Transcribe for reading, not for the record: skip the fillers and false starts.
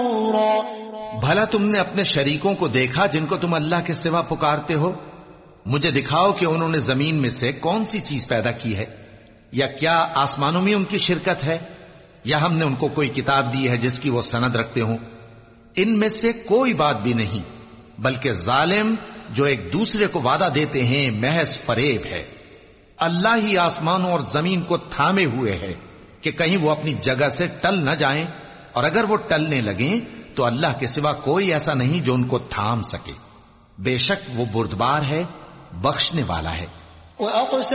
भला तुमने अपने शरीकों को देखा जिनको तुम अल्लाह के सिवा पुकारते हो? मुझे दिखाओ कि उन्होंने जमीन में से कौन सी चीज पैदा की है, या क्या आसमानों में उनकी शिरकत है, या हमने उनको कोई किताब दी है जिसकी वो सनद रखते हो? इनमें से कोई बात भी नहीं, बल्कि जालिम जो एक दूसरे को वादा देते हैं महज फरेब है। अल्लाह ही आसमानों और जमीन को थामे हुए है कि कहीं वो अपनी जगह से टल न जाएं, और अगर वो टलने लगें तो अल्लाह के सिवा कोई ऐसा नहीं जो उनको थाम सके। बेशक वो बुर्दबार है, बख्शने वाला है।